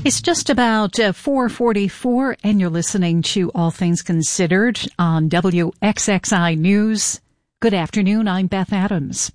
It's just about 4:44, and you're listening to All Things Considered on WXXI News. Good afternoon, I'm Beth Adams.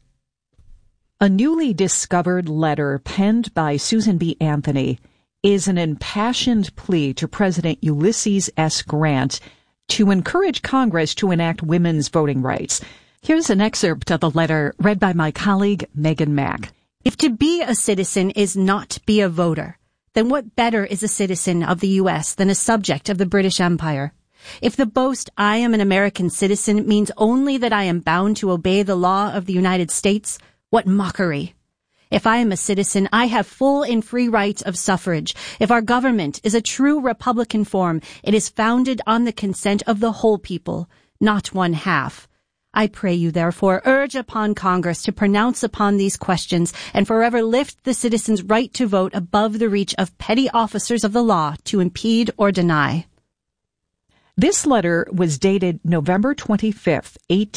A newly discovered letter penned by Susan B. Anthony is an impassioned plea to President Ulysses S. Grant to encourage Congress to enact women's voting rights. Here's an excerpt of the letter read by my colleague, Megan Mack. If to be a citizen is not to be a voter, then what better is a citizen of the U.S. than a subject of the British Empire? If the boast, I am an American citizen, means only that I am bound to obey the law of the United States, what mockery! If I am a citizen, I have full and free rights of suffrage. If our government is a true Republican form, it is founded on the consent of the whole people, not one half. I pray you, therefore, urge upon Congress to pronounce upon these questions and forever lift the citizens' right to vote above the reach of petty officers of the law to impede or deny. This letter was dated November 25th,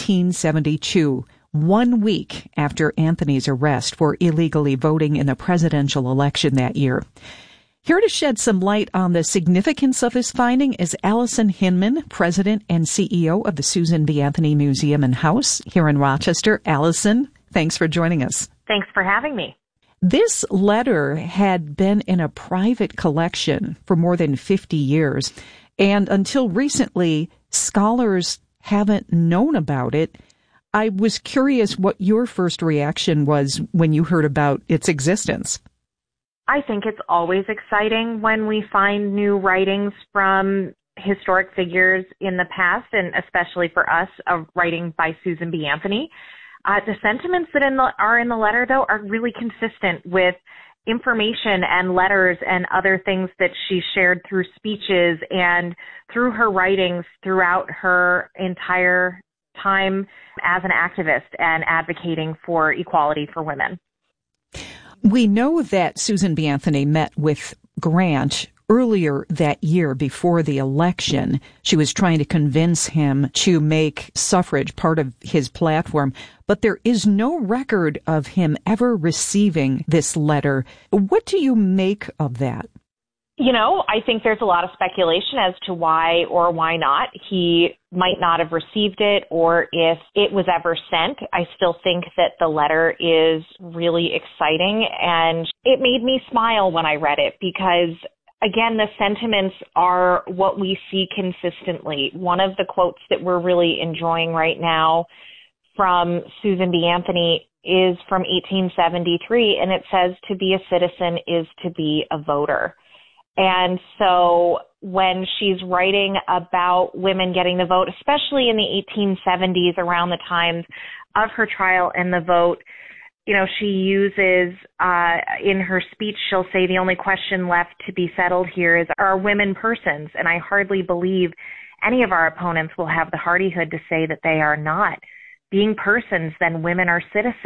1872, 1 week after Anthony's arrest for illegally voting in the presidential election that year. Here to shed some light on the significance of this finding is Allison Hinman, President and CEO of the Susan B. Anthony Museum and House here in Rochester. Allison, thanks for joining us. Thanks for having me. This letter had been in a private collection for more than 50 years, and until recently, scholars haven't known about it. I was curious what your first reaction was when you heard about its existence. I think it's always exciting when we find new writings from historic figures in the past, and especially for us, a writing by Susan B. Anthony. The sentiments that are in the letter, though, are really consistent with information and letters and other things that she shared through speeches and through her writings throughout her entire time as an activist and advocating for equality for women. We know that Susan B. Anthony met with Grant earlier that year before the election. She was trying to convince him to make suffrage part of his platform, but there is no record of him ever receiving this letter. What do you make of that? You know, I think there's a lot of speculation as to why or why not he might not have received it, or if it was ever sent. I still think that the letter is really exciting, and it made me smile when I read it because, again, the sentiments are what we see consistently. One of the quotes that we're really enjoying right now from Susan B. Anthony is from 1873, and it says, "To be a citizen is to be a voter." And so when she's writing about women getting the vote, especially in the 1870s, around the times of her trial and the vote, you know, she uses, in her speech, she'll say the only question left to be settled here is, are women persons? And I hardly believe any of our opponents will have the hardihood to say that they are not. Being persons, then women are citizens.